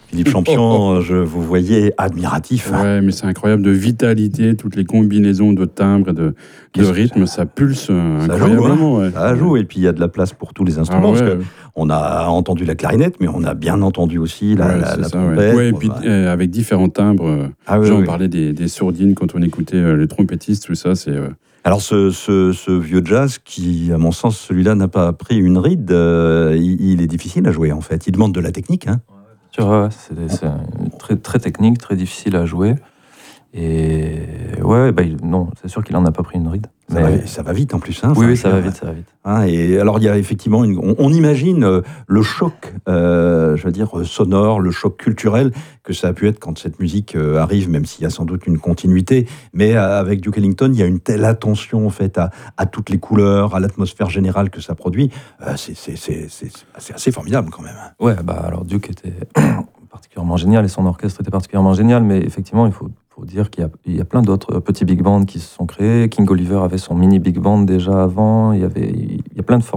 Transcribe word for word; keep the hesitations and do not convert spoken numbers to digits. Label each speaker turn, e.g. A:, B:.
A: Philippe Champion, je vous voyais admiratif. Hein.
B: Ouais, mais c'est incroyable de vitalité, toutes les combinaisons de timbres et de, de rythme, ça pulse euh,
A: ça
B: incroyablement.
A: Joue, hein.
B: Ouais.
A: Ça joue, et puis il y a de la place pour tous les instruments.
B: Ah, ouais,
A: parce que on a entendu la clarinette, mais on a bien entendu aussi la,
B: ouais,
A: la, la
B: ça,
A: trompette.
B: Ouais, ouais, et puis
A: ouais.
B: euh, avec différents timbres. Euh,
A: ah, oui,
B: genre,
A: oui.
B: on parlait des, des sourdines quand on écoutait euh, les trompettistes, tout ça, c'est... Euh,
A: Alors ce, ce, ce vieux jazz qui, à mon sens, celui-là n'a pas pris une ride, euh, il, il est difficile à jouer en fait. Il demande de la technique. Hein.
C: Ouais, ouais, c'est, c'est très, très technique, très difficile à jouer. Et ouais, bah, il, non, c'est sûr qu'il en a pas pris une ride.
A: Ça,
C: mais...
A: va, ça va vite en plus. Hein,
C: oui, oui, ça va vite, ça va vite.
A: Hein, et alors il y a effectivement, une, on, on imagine euh, le choc, euh, je veux dire sonore, le choc culturel que ça a pu être quand cette musique euh, arrive, même s'il y a sans doute une continuité. Mais euh, avec Duke Ellington, il y a une telle attention en fait à, à toutes les couleurs, à l'atmosphère générale que ça produit. Euh, c'est, c'est, c'est, c'est, c'est assez formidable quand même.
C: Ouais, bah alors Duke était particulièrement génial et son orchestre était particulièrement génial, mais effectivement, il faut faut dire qu'il y a, il y a plein d'autres petits big bands qui se sont créés. King Oliver avait son mini big band déjà avant. Il y avait, il y a plein de